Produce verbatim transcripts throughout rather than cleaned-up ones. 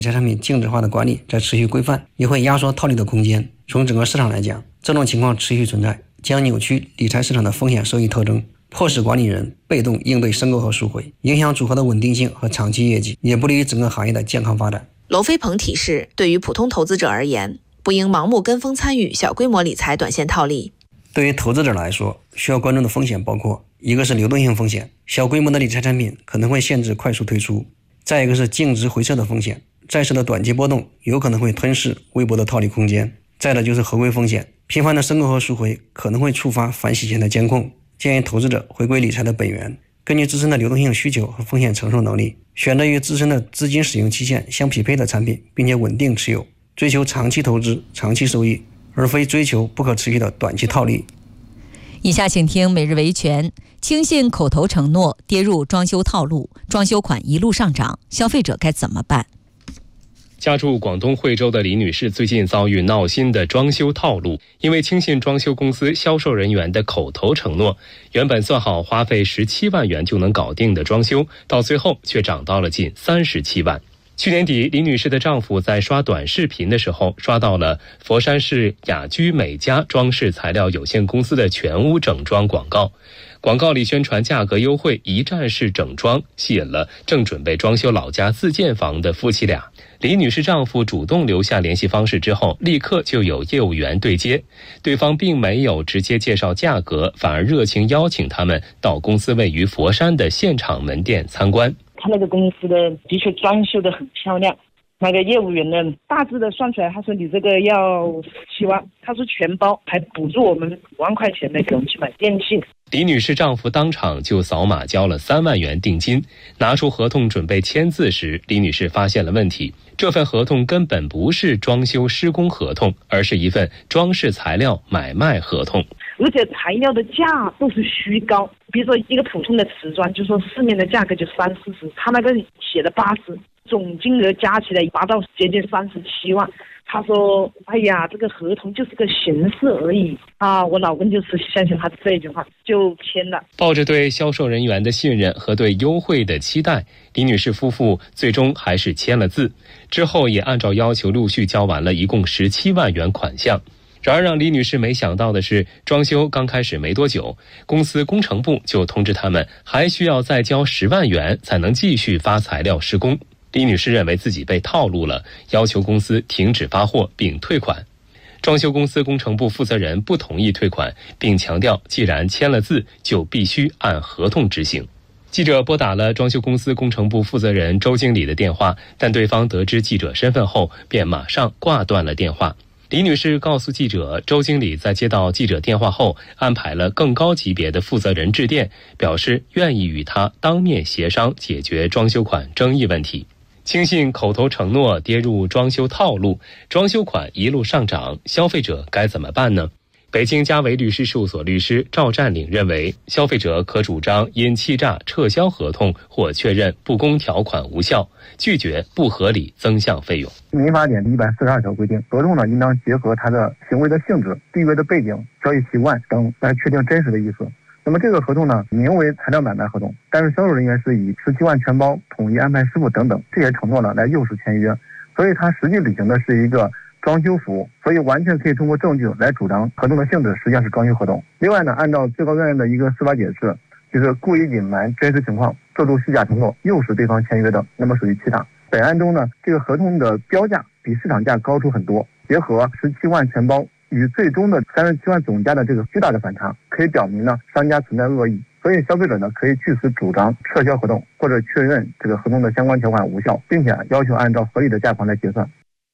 财产品净值化的管理在持续规范，也会压缩套利的空间。从整个市场来讲，这种情况持续存在，将扭曲理财市场的风险收益特征，迫使管理人被动应对申购和赎回，影响组合的稳定性和长期业绩，也不利于整个行业的健康发展。 娄飞鹏提示，对于普通投资者而言，不应盲目跟风参与小规模理财短线套利。 对于投资者来说，需要关注的风险包括：一个是流动性风险，小规模的理财产品可能会限制快速退出；再一个是净值回撤的风险，债市的短期波动有可能会吞噬微薄的套利空间；再的就是合规风险，频繁的申购和赎回可能会触发反洗钱的监控。建议投资者回归理财的本源，根据自身的流动性需求和风险承受能力，选择与自身的资金使用期限相匹配的产品，并且稳定持有，追求长期投资、长期收益，而非追求不可持续的短期套利。 以下请听每日维权。轻信口头承诺，跌入装修套路，装修款一路上涨，消费者该怎么办？ 家住广东惠州的李女士最近遭遇闹心的装修套路，因为轻信装修公司销售人员的口头承诺，原本算好花费十七万元就能搞定的装修，到最后却涨到了近三十七万。去年底，李女士的丈夫在刷短视频的时候，刷到了佛山市雅居美家装饰材料有限公司的全屋整装广告。广告里宣传价格优惠、一站式整装，吸引了正准备装修老家自建房的夫妻俩。李女士丈夫主动留下联系方式之后，立刻就有业务员对接，对方并没有直接介绍价格，反而热情邀请他们到公司位于佛山的现场门店参观。 他那个公司的的确装修的很漂亮，那个业务员呢大致的算出来，他说你这个要七万，他说全包，还补助我们五万块钱呢，给我们去买电器。 李女士丈夫当场就扫码交了三万元定金，拿出合同准备签字时，李女士发现了问题，这份合同根本不是装修施工合同，而是一份装饰材料买卖合同。 而且材料的价都是虚高，比如说一个普通的瓷砖，就说市面的价格就三四十，他那个写的八十，总金额加起来达到接近三十七万。他说：“哎呀，这个合同就是个形式而已啊！”我老公就是相信他这句话，就签了。 抱着对销售人员的信任和对优惠的期待，李女士夫妇最终还是签了字，之后也按照要求陆续交完了一共十七万元款项。然而让李女士没想到的是，装修刚开始没多久，公司工程部就通知他们还需要再交十万元才能继续发材料施工。李女士认为自己被套路了，要求公司停止发货并退款。装修公司工程部负责人不同意退款，并强调既然签了字，就必须按合同执行。记者拨打了装修公司工程部负责人周经理的电话，但对方得知记者身份后，便马上挂断了电话。李女士告诉记者，周经理在接到记者电话后，安排了更高级别的负责人致电，表示愿意与他当面协商解决装修款争议问题。轻信口头承诺，跌入装修套路，装修款一路上涨，消费者该怎么办呢？北京嘉维律师事务所律师赵占领认为，消费者可主张因欺诈撤销合同或确认不公条款无效，拒绝不合理增项费用。 民法典第一百四十二条规定，合同呢应当结合它的行为的性质、缔约的背景、交易习惯等来确定真实的意思。那么这个合同呢名为材料买卖合同，但是销售人员是以十七万全包、统一安排师傅等等这些承诺呢来诱使签约，所以它实际履行的是一个装修服务，所以完全可以通过证据来主张合同的性质实际上是装修合同。另外呢，按照最高院的一个司法解释，就是故意隐瞒真实情况，做出虚假承诺，诱使对方签约的，那么属于欺诈。本案中呢，这个合同的标价比市场价高出很多，结合十七万全包与最终的三十七万总价的这个巨大的反差，可以表明呢商家存在恶意，所以消费者呢可以据此主张撤销合同或者确认这个合同的相关条款无效，并且要求按照合理的价款来结算。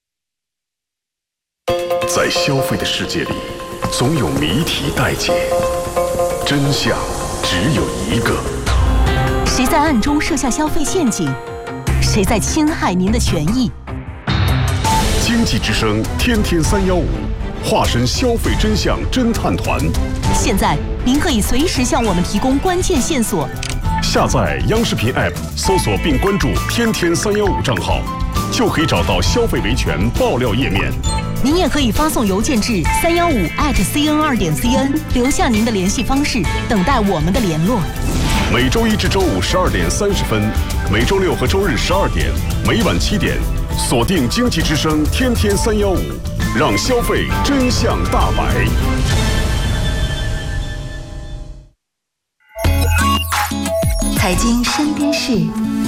在消费的世界里，总有谜题待解，真相只有一个。 谁在暗中设下消费陷阱？谁在侵害您的权益？ 经济之声天天三幺五，化身消费真相侦探团。 现在您可以随时向我们提供关键线索。 下载央视频 App， 搜索并关注天天三幺五账号，就可以找到消费维权爆料页面。 您也可以发送邮件至三幺五 at cn 二点 cn， 留下您的联系方式，等待我们的联络。 每周一至周五十二点三十分，每周六和周日十二点，每晚七点， 锁定经济之声天天三幺五，让消费真相大白。 财经身边事，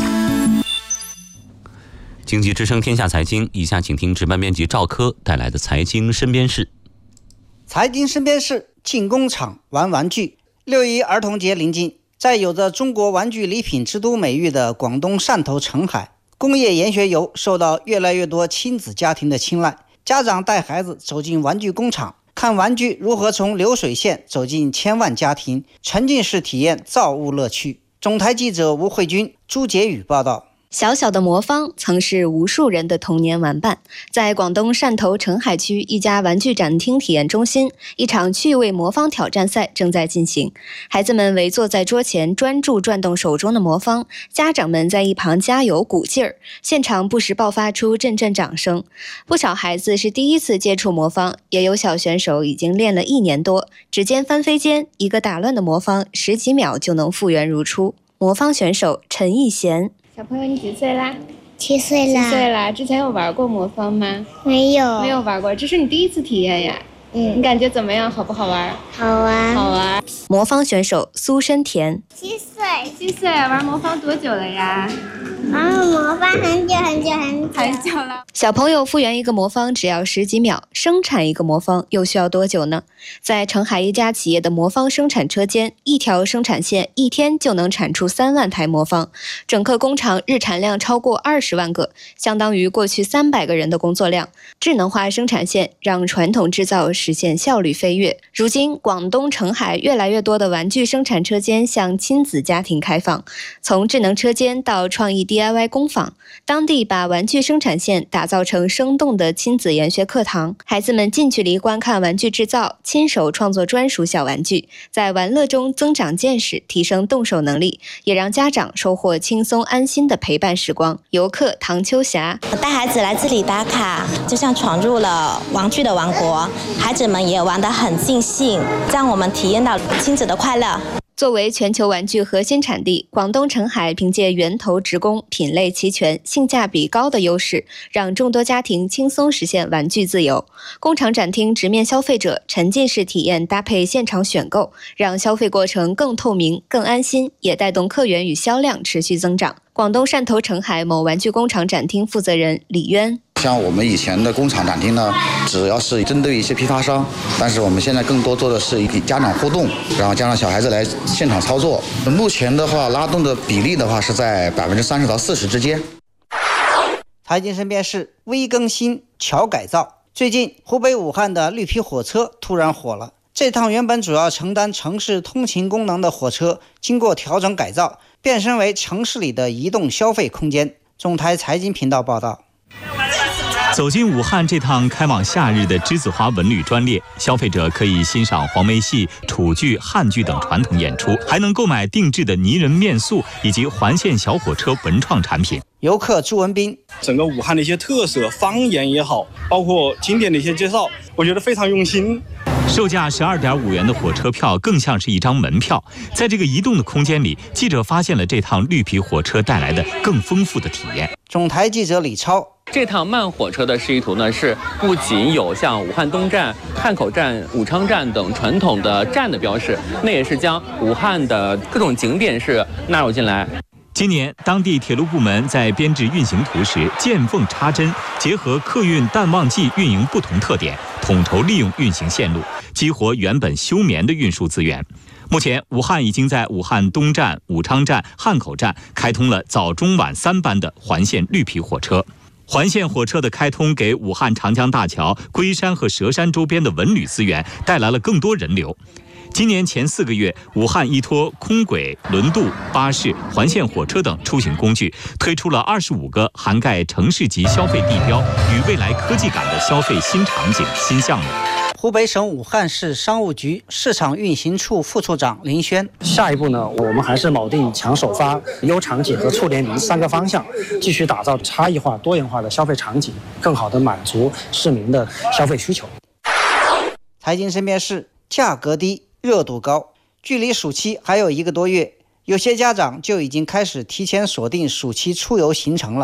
经济之声天下财经，以下请听值班编辑赵科带来的财经身边事。 财经身边事，进工厂玩玩具。六一儿童节临近，在有着中国玩具礼品之都美誉的广东汕头澄海，工业研学游受到越来越多亲子家庭的青睐。家长带孩子走进玩具工厂，看玩具如何从流水线走进千万家庭，沉浸式体验造物乐趣。总台记者吴慧君、朱杰宇报道。 小小的魔方曾是无数人的童年玩伴。在广东汕头澄海区一家玩具展厅体验中心，一场趣味魔方挑战赛正在进行。孩子们围坐在桌前，专注转动手中的魔方，家长们在一旁加油鼓劲儿，现场不时爆发出阵阵掌声。不少孩子是第一次接触魔方，也有小选手已经练了一年多。指尖翻飞间，一个打乱的魔方十几秒就能复原如初。魔方选手陈义贤。 小朋友，你几岁啦？ 七岁啦。 七岁啦。之前有玩过魔方吗？ 没有。 没有玩过，这是你第一次体验呀？嗯。你感觉怎么样？好不好玩？ 好玩。 好玩。 魔方选手苏申田。 七岁。 七岁，玩魔方多久了呀？ 玩魔方很久很久很久很久了。 小朋友复原一个魔方只要十几秒，生产一个魔方又需要多久呢？在澄海一家企业的魔方生产车间，一条生产线一天就能产出三万台魔方，整个工厂日产量超过二十万个，相当于过去三百个人的工作量。智能化生产线让传统制造实现效率飞跃。如今，广东澄海越来越多的玩具生产车间向亲子家庭开放，从智能车间到创意 D I Y 工坊，当地把玩具生产线打造成生动的亲子研学课堂，孩子们近距离观看玩具制造，亲手创作专属小玩具，在玩乐中增长见识，提升动手能力，也让家长收获轻松安心的陪伴时光。游客唐秋霞， 我带孩子来这里打卡，就像闯入了玩具的王国，孩子们也玩得很尽兴，让我们体验到亲子的快乐。 作为全球玩具核心产地，广东澄海凭借源头直供、品类齐全、性价比高的优势，让众多家庭轻松实现玩具自由。工厂展厅直面消费者，沉浸式体验搭配现场选购，让消费过程更透明、更安心，也带动客源与销量持续增长。广东汕头澄海某玩具工厂展厅负责人李渊。 像我们以前的工厂展厅呢，主要是针对一些批发商，但是我们现在更多做的是与家长互动，然后加上小孩子来现场操作。目前的话，拉动的比例的话是在百分之三十到四十之间。 财经身边事，微更新巧改造。最近，湖北武汉的绿皮火车突然火了。这趟原本主要承担城市通勤功能的火车，经过调整改造，变身为城市里的移动消费空间。总台财经频道报道。 走进武汉这趟开往夏日的栀子花文旅专列，消费者可以欣赏黄梅戏、楚剧、汉剧等传统演出，还能购买定制的泥人面塑以及环线小火车文创产品。 游客朱文斌， 整个武汉的一些特色方言也好，包括景点的一些介绍，我觉得非常用心。 售价十二点五元的火车票更像是一张门票。在这个移动的空间里，记者发现了这趟绿皮火车带来的更丰富的体验。 总台记者李超， 这趟慢火车的示意图呢，是不仅有像武汉东站、汉口站、武昌站等传统的站的标识，那也是将武汉的各种景点是纳入进来。 今年，当地铁路部门在编制运行图时见缝插针，结合客运淡旺季运营不同特点，统筹利用运行线路，激活原本休眠的运输资源。目前，武汉已经在武汉东站、武昌站、汉口站开通了早中晚三班的环线绿皮火车。环线火车的开通，给武汉长江大桥、龟山和佘山周边的文旅资源带来了更多人流。今年前四个月，武汉依托空轨、轮渡、巴士、环线火车等出行工具，推出了二十五个涵盖城市级消费地标与未来科技感的消费新场景、新项目。 湖北省武汉市商务局市场运行处副处长林轩， 下一步呢，我们还是锚定强首发、优场景和促联名三个方向，继续打造差异化、多元化的消费场景，更好地满足市民的消费需求。 财经身边事，价格低，热度高。距离暑期还有一个多月，有些家长就已经开始提前锁定暑期出游行程了。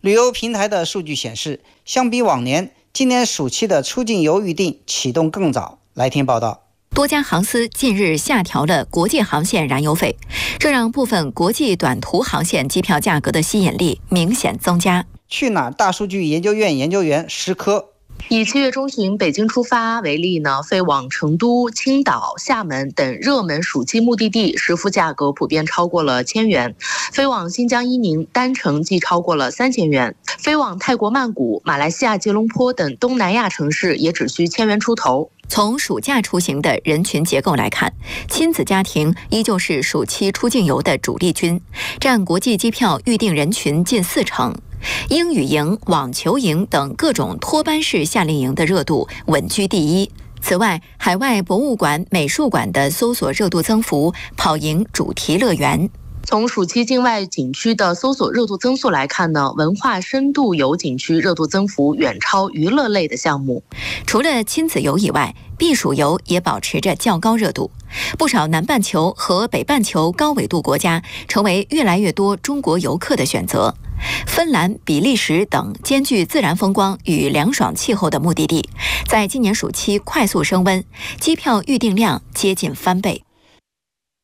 旅游平台的数据显示，相比往年，今年暑期的出境游预订启动更早。来听报道。 多家航司近日下调了国际航线燃油费，这让部分国际短途航线机票价格的吸引力明显增加。 去哪儿大数据研究院研究员石科。 以七月中旬北京出发为例呢，飞往成都、青岛、厦门等热门暑期目的地实付价格普遍超过了千元，飞往新疆伊宁单程即超过了三千元，飞往泰国曼谷、马来西亚吉隆坡等东南亚城市也只需千元出头。 从暑假出行的人群结构来看，亲子家庭依旧是暑期出境游的主力军，占国际机票预订人群近四成。英语营、网球营等各种托班式夏令营的热度稳居第一。此外，海外博物馆、美术馆的搜索热度增幅跑赢主题乐园。 从暑期境外景区的搜索热度增速来看呢，文化深度游景区热度增幅远超娱乐类的项目。 除了亲子游以外，避暑游也保持着较高热度。不少南半球和北半球高纬度国家成为越来越多中国游客的选择。芬兰、比利时等兼具自然风光与凉爽气候的目的地，在今年暑期快速升温，机票预订量接近翻倍。